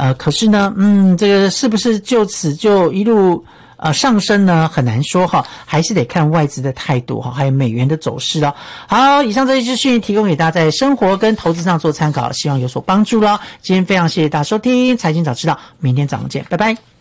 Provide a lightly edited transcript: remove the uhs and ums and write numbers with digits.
可是呢，这个是不是就此就一路上升呢？很难说哈，还是得看外资的态度哈，还有美元的走势了。好，以上这些资讯提供给大家在生活跟投资上做参考，希望有所帮助了。今天非常谢谢大家收听财经早知道，明天早上见，拜拜。